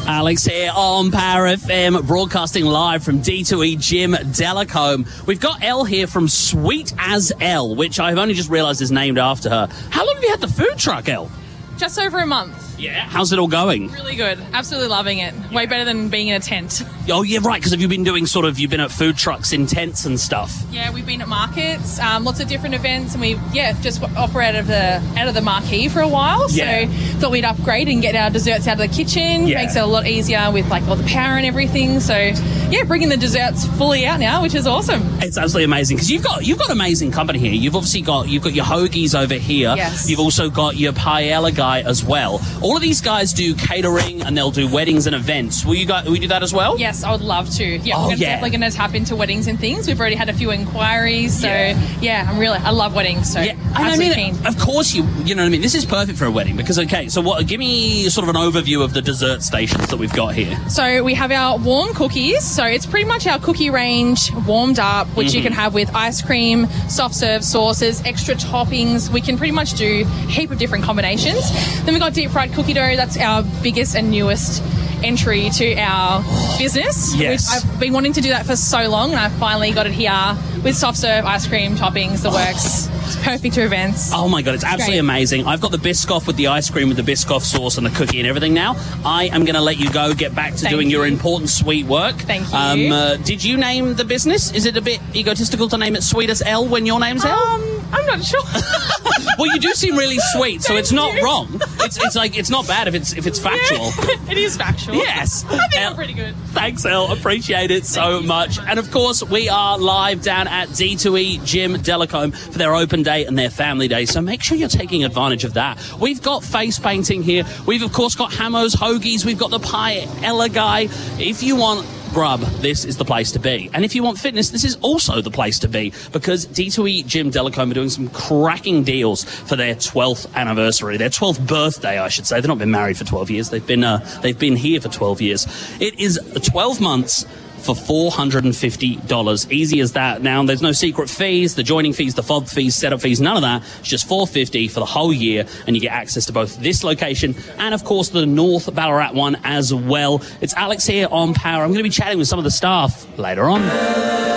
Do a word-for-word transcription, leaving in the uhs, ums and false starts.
Alex here on Power F M, broadcasting live from D two E Gym Delacombe. We've got Elle here from Sweet as Elle, which I've only just realised is named after her. How long have you had the food truck, Elle? Just over a month. Yeah. How's it all going? Really good. Absolutely loving it. Way better than being in a tent. Oh, yeah, right, because have you been doing sort of, you've been at food trucks in tents and stuff? Yeah, we've been at markets, um, lots of different events, and we've, yeah, just operate out of the out of the marquee for a while. Yeah. So thought we'd upgrade and get our desserts out of the kitchen. Yeah. Makes it a lot easier with, like, all the power and everything. So, yeah, bringing the desserts fully out now, which is awesome. It's absolutely amazing, because you've got you've got amazing company here. You've obviously got, you've got your hoagies over here. Yes. You've also got your paella guy as well. All of these guys do catering and they'll do weddings and events. Will you guys, will you do that as well? Yes, I would love to. Yeah, Oh, we're gonna, yeah. definitely going to tap into weddings and things. We've already had a few inquiries, so Yeah. yeah, I'm really, I love weddings, so Yeah, and I absolutely mean, keen. of course you, you know what I mean. This is perfect for a wedding because, okay, so what? Give me sort of an overview of the dessert stations that we've got here. So we have our warm cookies. So it's pretty much our cookie range warmed up, which Mm-hmm. you can have with ice cream, soft serve sauces, extra toppings. We can pretty much do a heap of different combinations. Then we've got deep fried cookie dough. That's our biggest and newest entry to our business. Yes. Which I've been wanting to do that for so long, and I finally got it here with soft serve, ice cream, toppings, the works. It's perfect for events. Oh my god, it's absolutely Great. amazing. I've got the Biscoff with the ice cream with the Biscoff sauce and the cookie and everything now. I am going to let you go, get back to Thank doing your you. important sweet work. Thank you. Um, uh, did you name the business? Is it a bit egotistical to name it Sweet as Elle when your name's Elle? Um, I'm not sure. Well, you do seem really sweet, so Thank it's not you. wrong. It's it's like it's not bad if it's if it's factual. it is factual. Yes. I think Elle- I'm pretty good. Thanks, Elle. Appreciate it so much. And of course, we are live down at D two E Gym Delacombe for their open day and their family day. So make sure you're taking advantage of that. We've got face painting here. We've, of course, got Hamo's Hoagies. We've got the Paella guy. If you want grub, this is the place to be. And if you want fitness, this is also the place to be, because D two E Gym Delacombe are doing some cracking deals for their twelfth anniversary, their twelfth birthday, I should say. They've not been married for twelve years. They've been uh, they've been here for twelve years. It is twelve months for four hundred fifty dollars. Easy as that. Now, there's no secret fees, the joining fees, the fob fees, setup fees, none of that. It's just four hundred fifty dollars for the whole year, and you get access to both this location and, of course, the North Ballarat one as well. It's Alex here on Power. I'm going to be chatting with some of the staff later on.